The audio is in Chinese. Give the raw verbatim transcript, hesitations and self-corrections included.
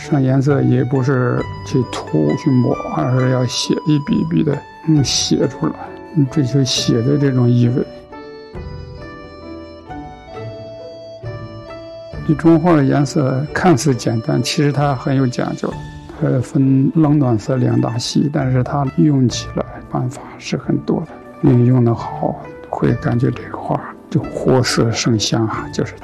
上颜色也不是去涂去抹，而是要写一笔一笔的嗯写出来，追求写的这种意味。这中画的颜色看似简单，其实它很有讲究。它分冷暖色两大系，但是它用起来办法是很多的。运用的好，会感觉这个画就活色生香啊，就是